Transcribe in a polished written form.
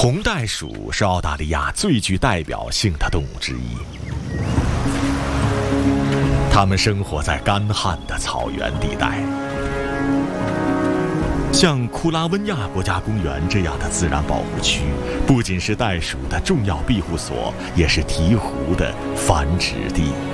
红袋鼠是澳大利亚最具代表性的动物之一，它们生活在干旱的草原地带。像库拉温亚国家公园这样的自然保护区，不仅是袋鼠的重要庇护所，也是鹈鹕的繁殖地。